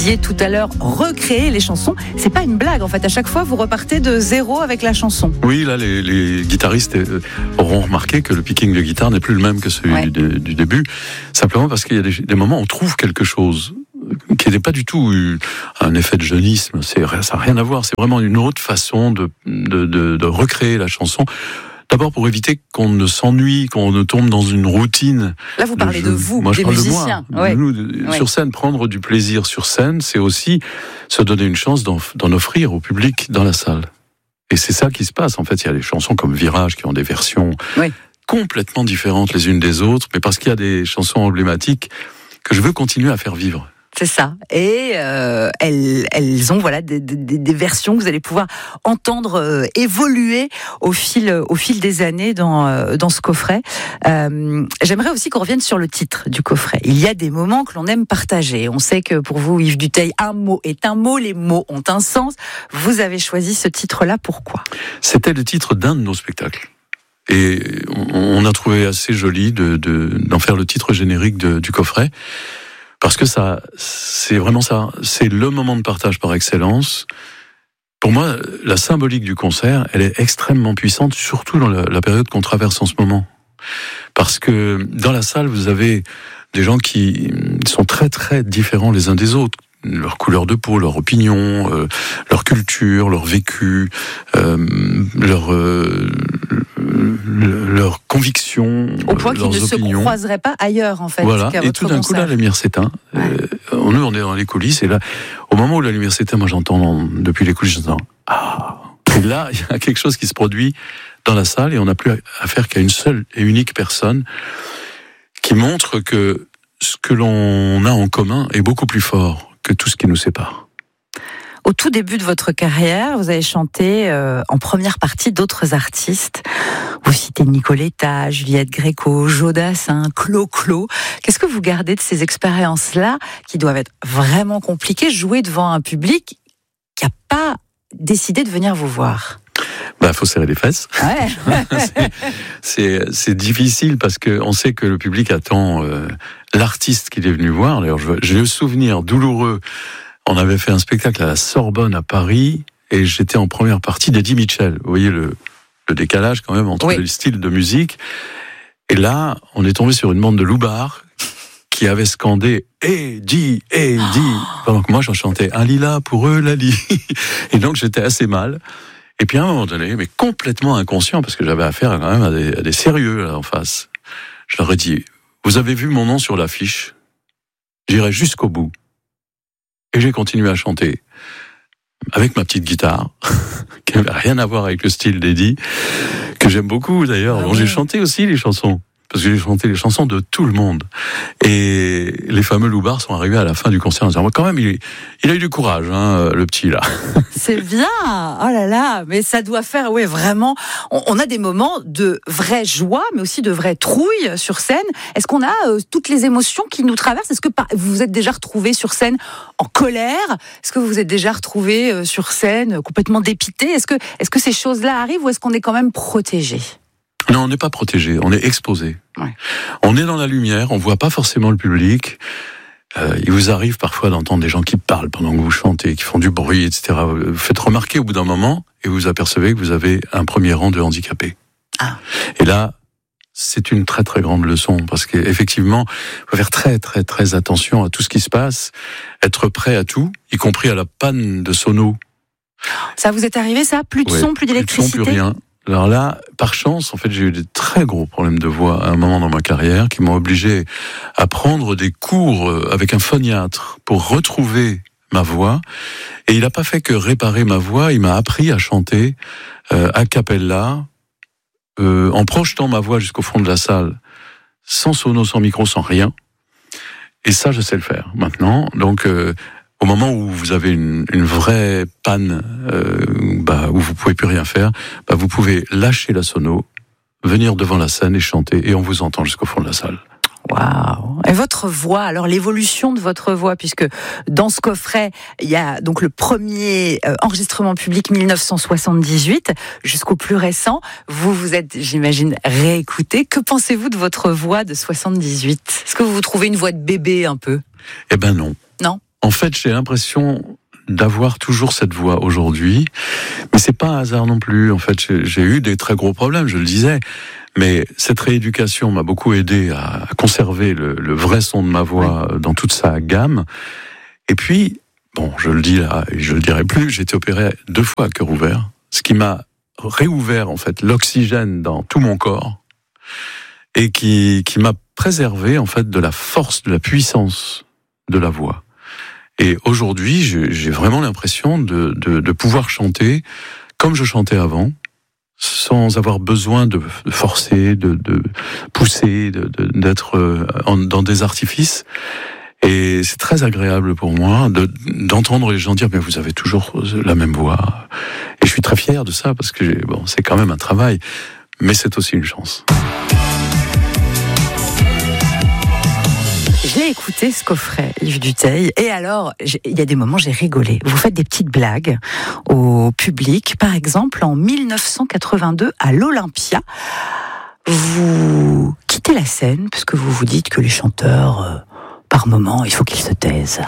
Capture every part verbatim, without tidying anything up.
disiez tout à l'heure, recréer les chansons. C'est pas une blague, en fait. À chaque fois, vous repartez de zéro avec la chanson. Oui, là, les, les guitaristes auront remarqué que le picking de guitare n'est plus le même que celui ouais. du, du début. Simplement parce qu'il y a des, des moments où on trouve quelque chose qui n'est pas du tout un effet de jeunisme. C'est, ça n'a rien à voir. C'est vraiment une autre façon de, de, de, de recréer la chanson. D'abord pour éviter qu'on ne s'ennuie, qu'on ne tombe dans une routine. Là, vous parlez de, de vous, moi, des je parle musiciens. De moi. Ouais. Nous, ouais. Sur scène, prendre du plaisir sur scène, c'est aussi se donner une chance d'en, d'en offrir au public dans la salle. Et c'est ça qui se passe. En fait, il y a des chansons comme Virage qui ont des versions oui. complètement différentes les unes des autres, mais parce qu'il y a des chansons emblématiques que je veux continuer à faire vivre. C'est ça. Et euh, elles, elles ont voilà des, des, des versions que vous allez pouvoir entendre euh, évoluer au fil, au fil des années dans, euh, dans ce coffret. Euh, j'aimerais aussi qu'on revienne sur le titre du coffret. Il y a des moments que l'on aime partager. On sait que pour vous, Yves Dutheil, un mot est un mot, les mots ont un sens. Vous avez choisi ce titre-là, pourquoi ? C'était le titre d'un de nos spectacles. Et on a trouvé assez joli de, de, d'en faire le titre générique de, du coffret. Parce que ça, c'est vraiment ça. C'est le moment de partage par excellence. Pour moi, la symbolique du concert, elle est extrêmement puissante, surtout dans la, la période qu'on traverse en ce moment. Parce que dans la salle, vous avez des gens qui sont très très différents les uns des autres. Leur couleur de peau, leur opinion, euh, leur culture, leur vécu, euh, leur euh, leurs convictions, au point leurs qu'ils ne opinions. se croiseraient pas ailleurs, en fait. Voilà. Qu'à et votre tout d'un concert. coup, là, la lumière s'éteint. Ouais. Euh, nous, on est dans les coulisses, et là, au moment où la lumière s'éteint, moi, j'entends depuis les coulisses, j'entends ah. Et là, il y a quelque chose qui se produit dans la salle, et on n'a plus affaire qu'à une seule et unique personne qui montre que ce que l'on a en commun est beaucoup plus fort que tout ce qui nous sépare. Au tout début de votre carrière, vous avez chanté euh, en première partie d'autres artistes. Vous citez Nicoletta, Juliette Gréco, Jodassin, Clo-Clo. Qu'est-ce que vous gardez de ces expériences-là qui doivent être vraiment compliquées, jouer devant un public qui n'a pas décidé de venir vous voir ? Bah, faut serrer les fesses. Ouais. c'est, c'est, c'est difficile parce que on sait que le public attend euh, l'artiste qu'il est venu voir. D'ailleurs, j'ai le souvenir douloureux. On avait fait un spectacle à la Sorbonne à Paris et j'étais en première partie d'Eddie Mitchell. Vous voyez le, le décalage quand même entre oui. les styles de musique. Et là, on est tombé sur une bande de loupards qui avait scandé Eddie, Eddie, oh. pendant que moi j'en chantais un lilas pour eux, Lali. Et donc j'étais assez mal. Et puis à un moment donné, mais complètement inconscient, parce que j'avais affaire quand même à des, à des sérieux là en face, je leur ai dit, vous avez vu mon nom sur l'affiche, j'irai jusqu'au bout. Et j'ai continué à chanter avec ma petite guitare, qui n'avait rien à voir avec le style d'Eddie, que j'aime beaucoup d'ailleurs. Ah bon, oui. J'ai chanté aussi les chansons, parce que j'ai chanté les chansons de tout le monde. Et les fameux loupards sont arrivés à la fin du concert en disant, quand même, il, il a eu du courage, hein, le petit là. C'est bien, oh là là, mais ça doit faire, oui, vraiment. On, on a des moments de vraie joie, mais aussi de vraie trouille sur scène. Est-ce qu'on a euh, toutes les émotions qui nous traversent ? Est-ce que par, vous vous êtes déjà retrouvé sur scène en colère ? Est-ce que vous vous êtes déjà retrouvé euh, sur scène euh, complètement dépité ? Est-ce que, est-ce que ces choses-là arrivent ou est-ce qu'on est quand même protégé ? Non, on n'est pas protégé, on est exposé. Ouais. On est dans la lumière, on voit pas forcément le public. Euh, il vous arrive parfois d'entendre des gens qui parlent pendant que vous chantez, qui font du bruit, et cetera. Vous faites remarquer au bout d'un moment et vous apercevez que vous avez un premier rang de handicapés. Ah. Et là, c'est une très très grande leçon parce qu'effectivement, il faut faire très très très attention à tout ce qui se passe, être prêt à tout, y compris à la panne de sono. Ça vous est arrivé ça ? Plus de ouais, son, plus d'électricité ? Plus de son, plus rien. Alors là, par chance, en fait, j'ai eu des très gros problèmes de voix à un moment dans ma carrière qui m'ont obligé à prendre des cours avec un phoniatre pour retrouver ma voix. Et il n'a pas fait que réparer ma voix, il m'a appris à chanter euh, a cappella, euh, en projetant ma voix jusqu'au fond de la salle, sans sono, sans micro, sans rien. Et ça, je sais le faire maintenant. Donc, euh, au moment où vous avez une, une vraie panne, euh, bah, où vous pouvez plus rien faire, bah, vous pouvez lâcher la sono, venir devant la scène et chanter, et on vous entend jusqu'au fond de la salle. Waouh! Et votre voix, alors l'évolution de votre voix, puisque dans ce coffret, il y a donc le premier euh, enregistrement public dix-neuf cent soixante-dix-huit jusqu'au plus récent. Vous vous êtes, j'imagine, réécouté. Que pensez-vous de votre voix de soixante-dix-huit? Est-ce que vous vous trouvez une voix de bébé un peu? Eh ben non. Non? en fait, j'ai l'impression d'avoir toujours cette voix aujourd'hui, mais c'est pas un hasard non plus. En fait, j'ai, j'ai eu des très gros problèmes, je le disais, mais cette rééducation m'a beaucoup aidé à, à conserver le, le vrai son de ma voix oui. dans toute sa gamme. Et puis, bon, je le dis là, et je le dirai plus, j'ai été opéré deux fois à cœur ouvert, ce qui m'a réouvert en fait l'oxygène dans tout mon corps et qui qui m'a préservé en fait de la force, de la puissance de la voix. Et aujourd'hui, j'ai, j'ai vraiment l'impression de, de, de pouvoir chanter comme je chantais avant, sans avoir besoin de, de forcer, de, de pousser, de, de, d'être en, dans des artifices. Et c'est très agréable pour moi de, d'entendre les gens dire « mais vous avez toujours la même voix ». Et je suis très fier de ça parce que j'ai, bon, c'est quand même un travail, mais c'est aussi une chance. J'ai écouté ce coffret, Yves Dutheil, et alors, il y a des moments, j'ai rigolé. Vous faites des petites blagues au public. Par exemple, en dix-neuf cent quatre-vingt-deux, à l'Olympia, vous quittez la scène, puisque vous vous dites que les chanteurs, euh, par moment, il faut qu'ils se taisent.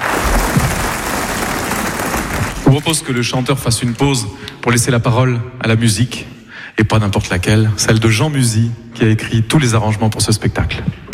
Je vous propose que le chanteur fasse une pause pour laisser la parole à la musique, et pas n'importe laquelle, celle de Jean Musy, qui a écrit tous les arrangements pour ce spectacle.